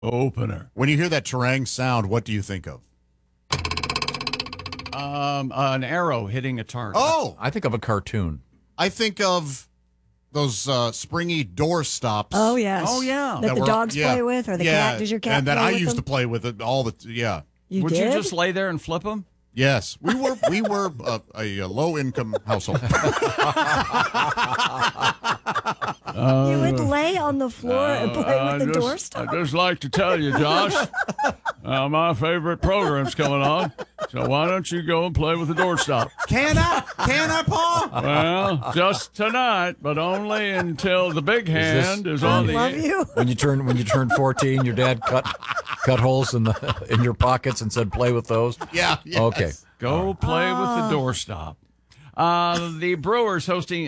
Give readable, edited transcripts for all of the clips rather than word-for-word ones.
Opener. When you hear that terang sound, what do you think of? An arrow hitting a target. Oh, I think of a cartoon. I think of those springy door stops. Oh, yes. Oh, yeah. That the were- dogs play with, or the cat. Does your cat and that play I with used them? to play with it all the yeah. You Would did? you just lay there and flip them? Yes, we were a low income household. You would lay on the floor and play with the doorstop? I'd just like to tell you, Josh, my favorite program's coming on. So why don't you go and play with the doorstop? Can I, Paul? Well, just tonight, but only until the big hand is I on the. love you. When you turned 14, your dad cut holes in your pockets and said, "Play with those." Yeah. Yes. Okay. Go play with the doorstop. The Brewers hosting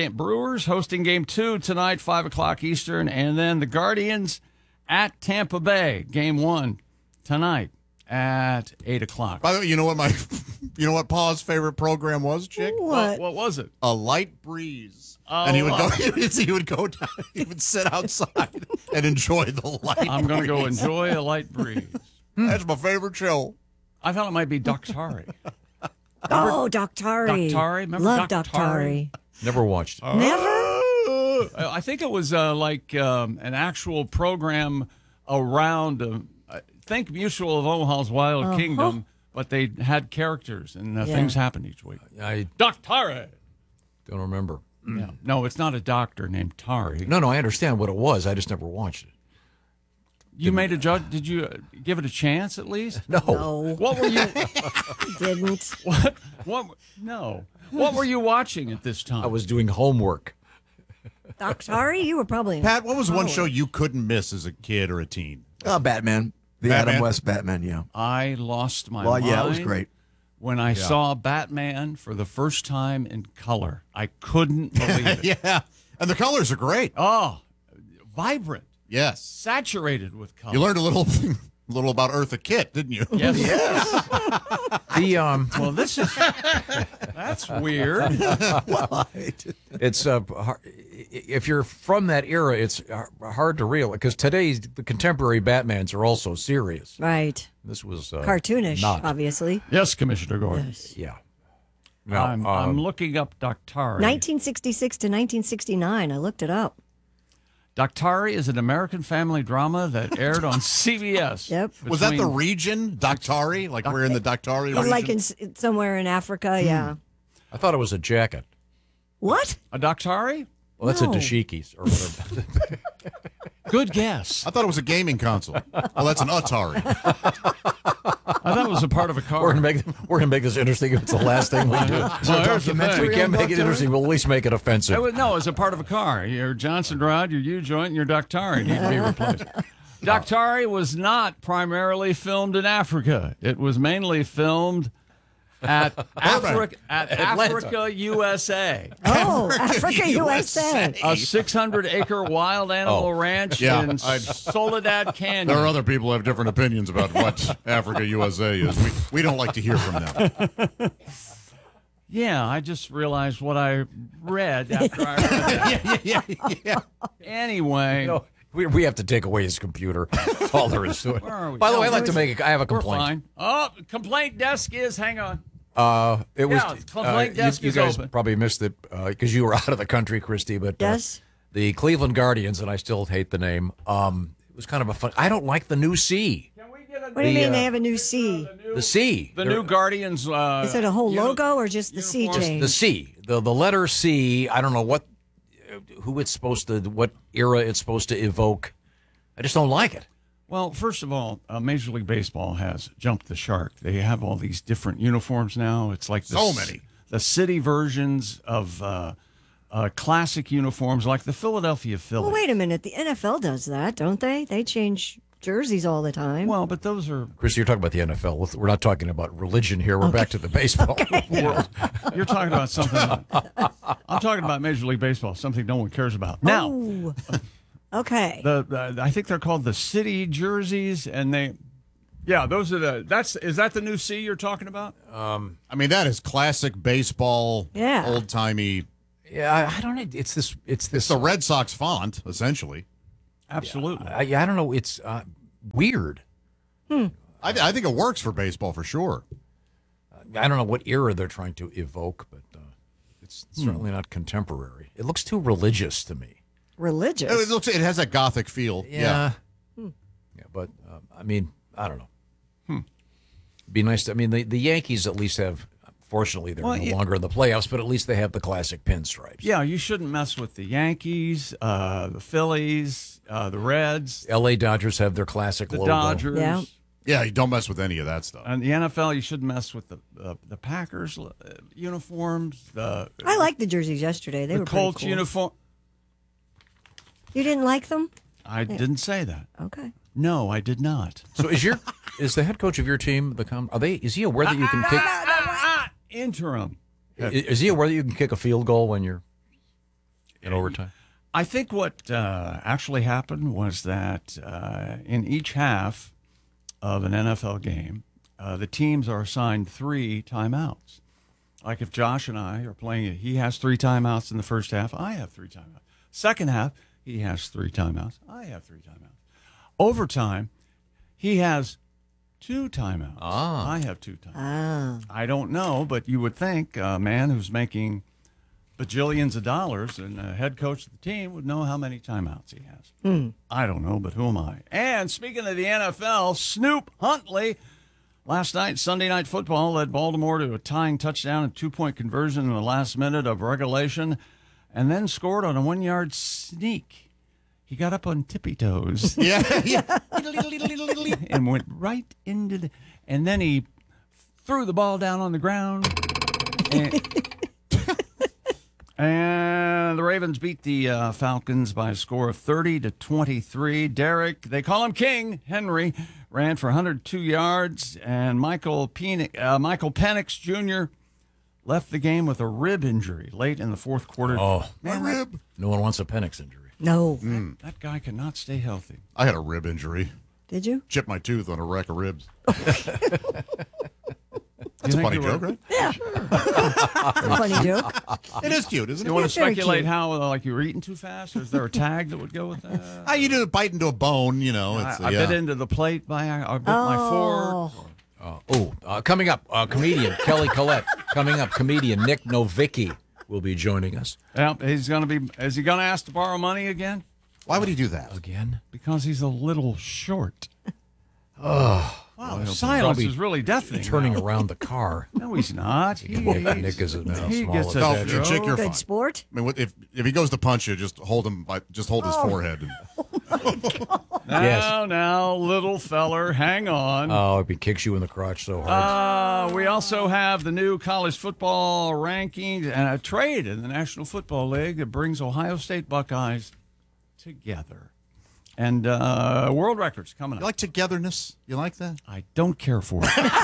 game 2 tonight, 5:00 Eastern, and then the Guardians at Tampa Bay, game 1 tonight at 8:00. By the way, you know what Paul's favorite program was, Chick? What? What was it? A Light Breeze. Oh, And he would go. He would go down. He would sit outside and enjoy the light. I'm going to go breeze. enjoy a light breeze. That's my favorite show. I thought it might be Daktari. Oh, Doctari. Daktari? Remember Love Daktari? Doctari. Never watched it. Never? I think it was like an actual program around, think Mutual of Omaha's Wild Kingdom, but they had characters and things happened each week. I Daktari. don't remember. Yeah. No, it's not a doctor named Tari. No, I understand what it was. I just never watched it. You made a judge. Did you give it a chance at least? No. No, What were you? didn't. What? No. What were you watching at this time? I was doing homework. Doctari, you were probably in Pat, what was one college. show you couldn't miss as a kid or a teen? Batman. The Batman? Adam West Batman, yeah. I lost my Well, mind. yeah, it was great. When I saw Batman for the first time in color, I couldn't believe it. Yeah, and the colors are great. Oh, vibrant, Yes, saturated with color. you learned a little about Eartha Kitt, didn't you? Yes. The Well, this is that's weird. it's if you're from that era, it's hard to realize because today's the contemporary Batmans are also serious. Right. This was Cartoonish, not. obviously. Yes, Commissioner Gordon. Yes. Yeah. Now, I'm looking up Daktari. 1966 to 1969. I looked it up. Daktari is an American family drama that aired on CBS. Yep. Was that the between- region, Daktari? Like we're in the Daktari region? Like in somewhere in Africa, yeah. I thought it was a jacket. What? a Daktari? Well, that's No. a dashikis or whatever. Good guess. I thought it was a gaming console. Well, that's an Atari. I thought it was a part of a car. we're gonna make this interesting. If it's the last thing we do. Well, here's the thing. We can't make it interesting. We'll at least make it offensive. It was a part of a car. Your Johnson rod, your U-joint, and your Daktari need to be replaced. Daktari was not primarily filmed in Africa. It was mainly filmed at Africa, USA. Oh, Africa, USA. A 600-acre wild animal ranch Yeah, in Soledad Canyon. There are other people who have different opinions about what Africa USA is. We don't like to hear from them. Yeah, I just realized what I read after I read that. Yeah. You Anyway, know, we have to take away his computer. That's all there is to it. Where are we? By the way, I'd No, like to make I have a we're complaint. fine. Oh, complaint desk is, hang on. It was Yeah, complaint desk you is guys open. probably missed it because you were out of the country, Christy. But Yes. the Cleveland Guardians, and I still hate the name. It was kind of a fun. I don't like the new C. Can we get a What do you mean they have a new C? The C. The new Guardians. Is it a whole logo or just the C uniforms. change? The C. The letter C. I don't know what era it's supposed to evoke. I just don't like it. Well, first of all, Major League Baseball has jumped the shark. They have all these different uniforms now. It's like So many. The city versions of classic uniforms, like the Philadelphia Phillies. Well, wait a minute. The NFL does that, don't they? They change jerseys all the time. Well, but those are Christy, you're talking about the NFL. We're not talking about religion here. We're back to the baseball world. you're talking about something. I'm talking about Major League Baseball, something no one cares about. Now, Oh. Okay. I think they're called the city jerseys, and those are is that the new C you're talking about? I mean, that is classic baseball, Yeah. old timey. Yeah, I don't know. It's this. It's the Red Sox font, essentially. Absolutely. I don't know. It's weird. I think it works for baseball for sure. I don't know what era they're trying to evoke, but it's certainly not contemporary. It looks too religious to me. Religious. It has that gothic feel. Yeah. Yeah, but I mean, I don't know. Be nice. I mean, the Yankees at least have. Fortunately, they're no longer in the playoffs, but at least they have the classic pinstripes. Yeah, you shouldn't mess with the Yankees, the Phillies, the Reds, L.A. Dodgers have their classic the logo. Dodgers. Yeah. Yeah, you don't mess with any of that stuff. And the NFL, you shouldn't mess with the Packers uniforms. I liked the jerseys yesterday. They the were pretty Colts cool. uniform. You didn't like them? I didn't say that. Okay. No, I did not. So is the head coach of your team is he aware that you can kick? Interim. Is he aware that you can kick a field goal when you're in overtime? I think what actually happened was that in each half of an NFL game, the teams are assigned 3 timeouts. Like if Josh and I are playing, he has 3 timeouts in the first half. I have 3 timeouts. Second half, he has 3 timeouts. I have 3 timeouts. Overtime, he has 2 timeouts. I have 2 timeouts. I don't know, but you would think a man who's making bajillions of dollars and a head coach of the team would know how many timeouts he has. I don't know, but who am I? And speaking of the NFL, Snoop Huntley last night, Sunday Night Football, led Baltimore to a tying touchdown and 2-point conversion in the last minute of regulation, and then scored on a 1-yard sneak. He got up on tippy toes. Yeah. And went right into the... And then he threw the ball down on the ground. And the Ravens beat the Falcons by a score of 30-23. Derek, they call him King, Henry, ran for 102 yards. And Michael Penix Jr. left the game with a rib injury late in the fourth quarter. Oh, My rib. no one wants a Penix injury. No. That guy cannot stay healthy. I had a rib injury. Did you? Chipped my tooth on a rack of ribs. That's a funny joke, right? Yeah. A funny joke. It is cute, isn't You it? want to Very speculate cute. how like you were eating too fast, or is there a tag that would go with that? You do bite into a bone, you know. I bit into the plate I bit my fork. Coming up, comedian Kelly Collette. Coming up, comedian Nick Novicki will be joining us Yeah, he's gonna be. Is he gonna ask to borrow money again? Why would he do that? again. Because he's a little short. Wow, silence Probably is really deafening. Turning now. around the car. No, he's not. Nick is now he small gets as a No, that. joke. chick, you're Good fine. sport. I mean, if he goes to punch you, just hold him his forehead. Now, little feller, hang on. Oh, he kicks you in the crotch so hard. We also have the new college football rankings and a trade in the National Football League that brings Ohio State Buckeyes together. And world records coming You up. like togetherness? You like that? I don't care for it.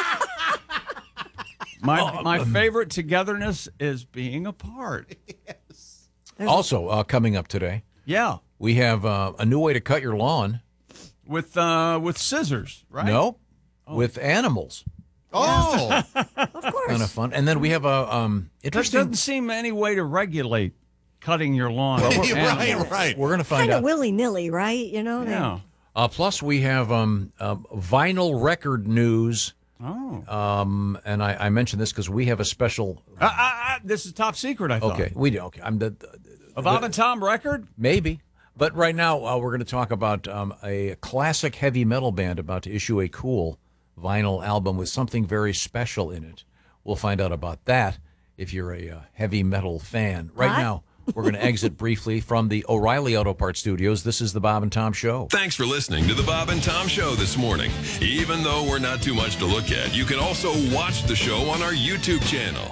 My favorite togetherness is being apart. Also, coming up today, Yeah, we have a new way to cut your lawn. with scissors, right? No, with animals. Oh, Of course. Kind of fun. And then we have a There interesting. doesn't seem any way to regulate cutting your lawn. with animals. right. We're going to find Kind of out. willy-nilly, right? You know? Yeah. Plus, we have vinyl record news. Oh. And I mentioned this because we have a special. This is top secret, I thought. Okay, we do. Okay, I'm A Bob and Tom record? maybe. But right now, we're going to talk about a classic heavy metal band about to issue a cool vinyl album with something very special in it. We'll find out about that if you're a heavy metal fan. Right What? now, we're going to exit briefly from the O'Reilly Auto Parts Studios. This is the Bob and Tom Show. Thanks for listening to the Bob and Tom Show this morning. Even though we're not too much to look at, you can also watch the show on our YouTube channel.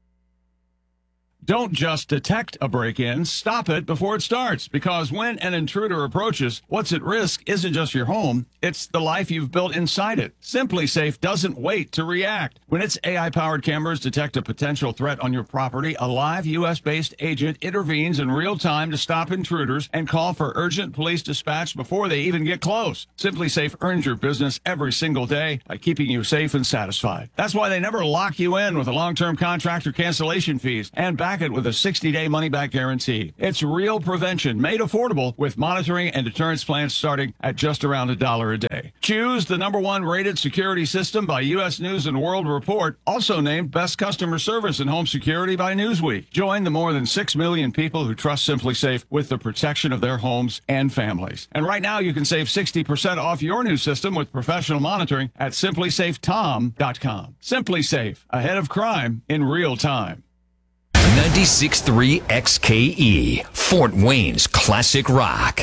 Don't just detect a break-in, stop it before it starts. Because when an intruder approaches, what's at risk isn't just your home, it's the life you've built inside it. Simply Safe doesn't wait to react. When its AI-powered cameras detect a potential threat on your property, a live U.S.-based agent intervenes in real time to stop intruders and call for urgent police dispatch before they even get close. Simply Safe earns your business every single day by keeping you safe and satisfied. That's why they never lock you in with a long-term contract or cancellation fees. And back jacket with a 60-day money-back guarantee. It's real prevention made affordable with monitoring and deterrence plans starting at just around $1 a day. Choose the #1 rated security system by U.S. News & World Report, also named Best Customer Service in Home Security by Newsweek. Join the more than 6 million people who trust SimpliSafe with the protection of their homes and families. And right now you can save 60% off your new system with professional monitoring at simplysafetom.com. SimpliSafe, ahead of crime in real time. 96.3 XKE, Fort Wayne's classic rock.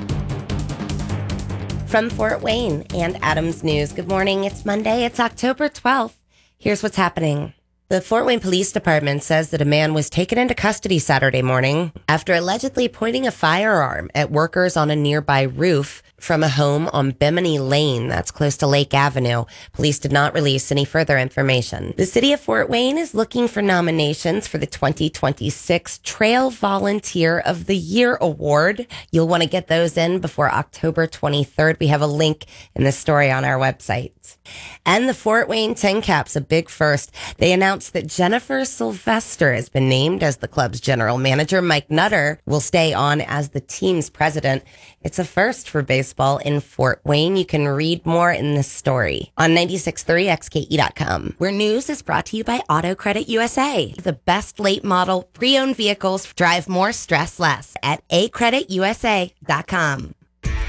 From Fort Wayne and Adams News, good morning. It's Monday. It's October 12th. Here's what's happening. The Fort Wayne Police Department says that a man was taken into custody Saturday morning after allegedly pointing a firearm at workers on a nearby roof from a home on Bimini Lane. That's close to Lake Avenue. Police did not release any further information. The city of Fort Wayne is looking for nominations for the 2026 Trail Volunteer of the Year Award. You'll want to get those in before October 23rd. We have a link in the story on our website. And the Fort Wayne Tin Caps, a big first. They announced that Jennifer Sylvester has been named as the club's general manager. Mike Nutter will stay on as the team's president. It's a first for baseball in Fort Wayne. You can read more in this story on 96.3xke.com, where news is brought to you by Auto Credit USA. The best late model pre-owned vehicles drive more, stress less at acreditusa.com.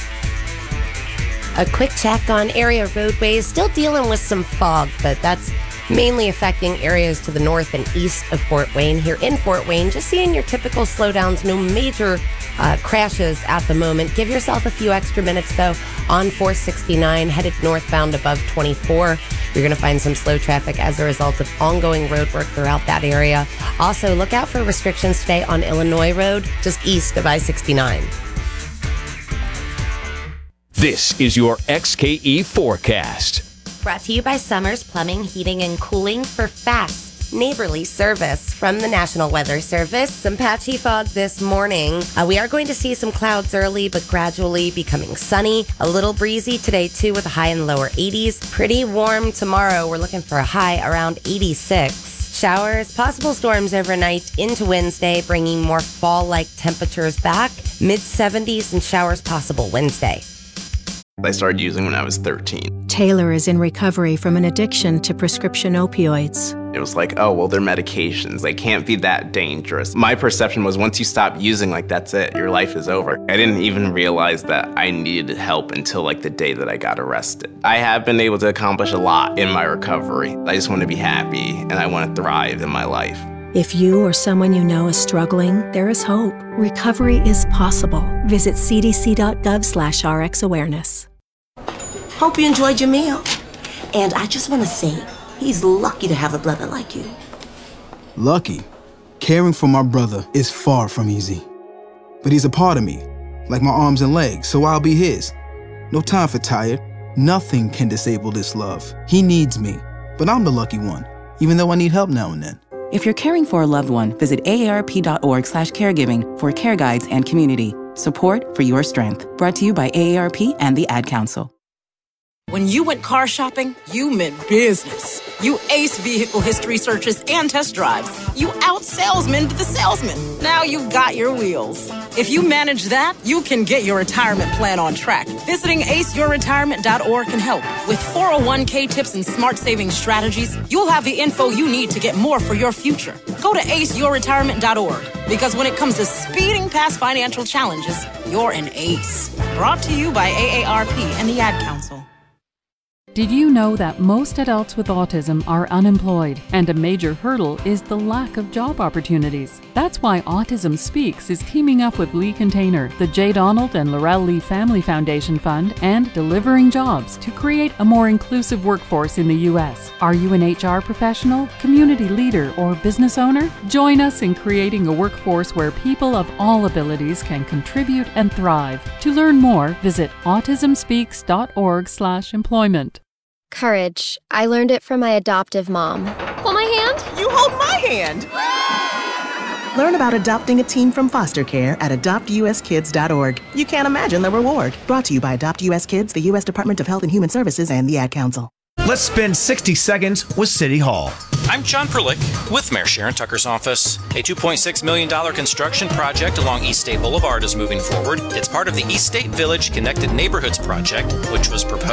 A quick check on area roadways. Still dealing with some fog, but that's mainly affecting areas to the north and east of Fort Wayne. Here in Fort Wayne, just seeing your typical slowdowns, no major crashes at the moment. Give yourself a few extra minutes, though, on 469, headed northbound above 24. You're going to find some slow traffic as a result of ongoing road work throughout that area. Also, look out for restrictions today on Illinois Road, just east of I-69. This is your XKE forecast. Brought to you by Summers Plumbing, Heating, and Cooling for fast, neighborly service from the National Weather Service. Some patchy fog this morning. We are going to see some clouds early, but gradually becoming sunny. A little breezy today, too, with a high in the lower 80s. Pretty warm tomorrow. We're looking for a high around 86. Showers, possible storms overnight into Wednesday, bringing more fall-like temperatures back. Mid-70s and showers possible Wednesday. I started using when I was 13. Taylor is in recovery from an addiction to prescription opioids. It was like, oh, well, they're medications. They can't be that dangerous. My perception was once you stop using, like, that's it. Your life is over. I didn't even realize that I needed help until, like, the day that I got arrested. I have been able to accomplish a lot in my recovery. I just want to be happy, and I want to thrive in my life. If you or someone you know is struggling, there is hope. Recovery is possible. Visit cdc.gov/RxAwareness. Hope you enjoyed your meal. And I just want to say, he's lucky to have a brother like you. Lucky? Caring for my brother is far from easy. But he's a part of me, like my arms and legs, so I'll be his. No time for tired. Nothing can disable this love. He needs me, but I'm the lucky one, even though I need help now and then. If you're caring for a loved one, visit aarp.org/caregiving for care guides and community support for your strength. Brought to you by AARP and the Ad Council. When you went car shopping, you meant business. You aced vehicle history searches and test drives. You out-salesmaned the salesman. Now you've got your wheels. If you manage that, you can get your retirement plan on track. Visiting aceyourretirement.org can help. With 401k tips and smart saving strategies, you'll have the info you need to get more for your future. Go to aceyourretirement.org, because when it comes to speeding past financial challenges, you're an ace. Brought to you by AARP and the Ad Council. Did you know that most adults with autism are unemployed, and a major hurdle is the lack of job opportunities? That's why Autism Speaks is teaming up with Lee Container, the J. Donald and Laurel Lee Family Foundation Fund, and Delivering Jobs to create a more inclusive workforce in the U.S. Are you an HR professional, community leader, or business owner? Join us in creating a workforce where people of all abilities can contribute and thrive. To learn more, visit autismspeaks.org/employment. Courage. I learned it from my adoptive mom. Hold my hand. You hold my hand. Learn about adopting a teen from foster care at adoptuskids.org. You can't imagine the reward. Brought to you by Adopt US Kids, the U.S. Department of Health and Human Services, and the Ad Council. Let's spend 60 seconds with City Hall. I'm John Perlick with Mayor Sharon Tucker's office. A $2.6 million construction project along East State Boulevard is moving forward. It's part of the East State Village Connected Neighborhoods project, which was proposed